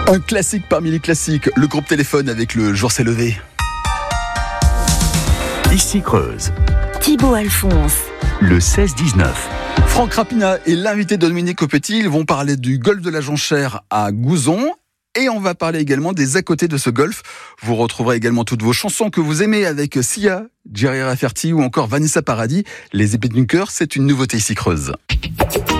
Un classique parmi les classiques, le groupe Téléphone avec Le jour s'est levé. Ici Creuse, Thibaut Alphonse. le 16-19. Franck Rapina et l'invité de Dominique Aupetit, ils vont parler du golfe de la Jonchère à Gouzon. Et on va parler également des à côté de ce golfe. Vous retrouverez également toutes vos chansons que vous aimez avec Sia, Jerry Rafferty ou encore Vanessa Paradis. Les Épées d'une cœur, c'est une nouveauté ici Creuse.